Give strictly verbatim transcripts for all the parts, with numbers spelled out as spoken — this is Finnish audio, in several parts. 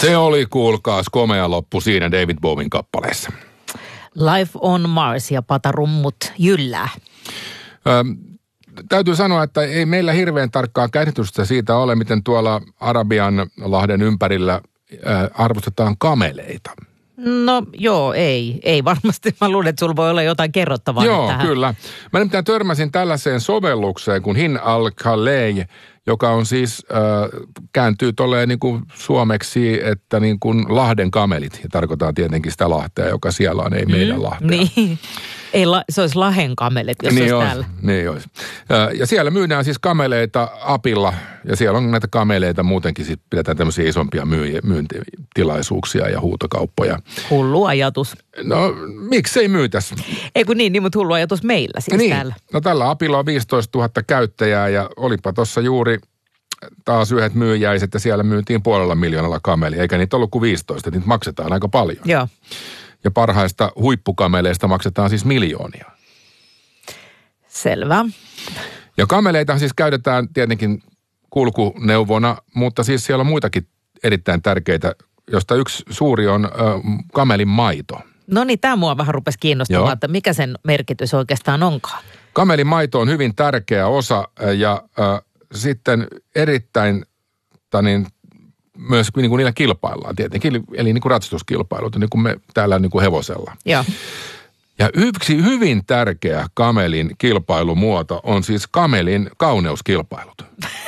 Se oli, kuulkaas, komea loppu siinä David Bowien kappaleessa. Life on Mars ja patarummut jyllää. Ö, täytyy sanoa, että ei meillä hirveän tarkkaa käsitystä siitä ole, miten tuolla Arabianlahden ympärillä ö, arvostetaan kameleita. No joo, ei. Ei varmasti. Mä luulen, että sulla voi olla jotain kerrottavaa Joo, tähän. kyllä. Mä nimittäin törmäsin tällaiseen sovellukseen kuin Hin al-Khalej, joka on siis, äh, kääntyy tolleen niin kuin suomeksi, että niin kuin Lahden kamelit. Ja tarkoittaa tietenkin sitä Lahtea, joka siellä on, ei mm, meidän Lahtea. Niin. Ei, la, se olisi Lahden kamelit, jos niin olisi olisi, täällä. niin olisi. Ja siellä myydään siis kameleita apilla, ja siellä on näitä kameleita muutenkin, sit pidetään tämmöisiä isompia myy- myyntitilaisuuksia ja huutokauppoja. Hullu ajatus. No, miksei myytäisi? Ei kun niin, niin mutta hullu ajatus meillä siis niin. täällä. No tällä apilla on viisitoistatuhatta käyttäjää, ja olipa tuossa juuri taas yhdet myyjäiset, ja siellä myytiin puolella miljoonalla kamelia, eikä niitä ollut kuin viisitoista, niitä maksetaan aika paljon. Joo. Ja parhaista huippukameleista maksetaan siis miljoonia. Selvä. Ja kameleita siis käytetään tietenkin kulkuneuvona, mutta siis siellä on muitakin erittäin tärkeitä, josta yksi suuri on ö, kamelin maito. No niin, tämä mua vähän rupesi kiinnostamaan, että mikä sen merkitys oikeastaan onkaan. Kamelin maito on hyvin tärkeä osa ja ö, sitten erittäin, niin, myös niin kuin niillä kilpaillaan tietenkin, eli niin kuin ratsastuskilpailut, niin kuin me täällä niin kuin hevosella. Joo. Ja yksi hyvin tärkeä kamelin kilpailumuoto on siis kamelin kauneuskilpailut.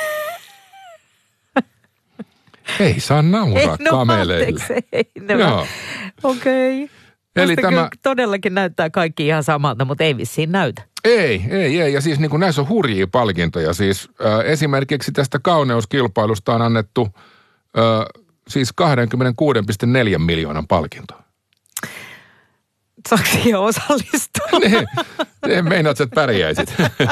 Ei saa nauraa ei, no, kameleille. Ei, no, okei. Okay. Eli tämä todellakin näyttää kaikki ihan samalta, mutta ei vissiin näytä. Ei, ei, ei. Ja siis niin kuin näissä on hurjia palkintoja. Siis äh, esimerkiksi tästä kauneuskilpailusta on annettu äh, siis kaksikymmentäkuusi pilkku neljä miljoonan palkinto. Saanko siihen osallistua? Niin, niin meinaat, että pärjäisit.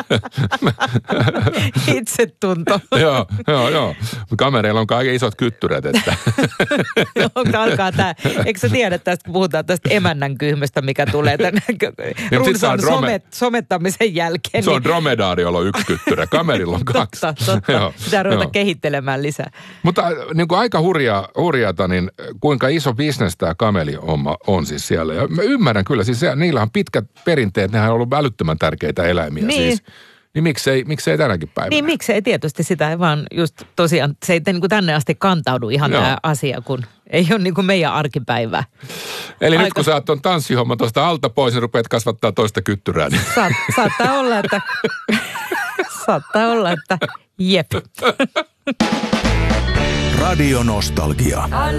Itsetunto. joo, joo, joo. Kamereilla on kaiken isot kyttyrät, että. no, alkaa tää. Eikö sä tiedä tästä, kun puhutaan tästä emännän kyhmystä, mikä tulee tämän runsaan drome- somet, somettamisen jälkeen. Se on dromedaari, jolla on yksi kyttyrä. Kamerilla on kaksi. Totta, totta. Joo, pitää ruveta joo. kehittelemään lisää. Mutta niin kuin aika hurjaa, hurjata, niin kuinka iso bisnes tämä kamelihomma on siis siellä. Ja mä ymmärrän kyllä, siis se, niillä on pitkät perinteet, nehän on ollut älyttömän tärkeitä eläimiä niin. siis. Niin miksei, miksei tänäkin päivänä? Niin miksei tietysti sitä, vaan just tosiaan se ei niin kuin tänne asti kantaudu ihan joo. tämä asia, kun ei ole niin kuin meidän arkipäivää. Eli Aika... nyt kun sä oot ton tanssihomman tuosta alta pois, niin rupeat kasvattaa toista kyttyrää. Niin... Saat, saattaa olla, että saattaa olla, että jep. Radio Nostalgia.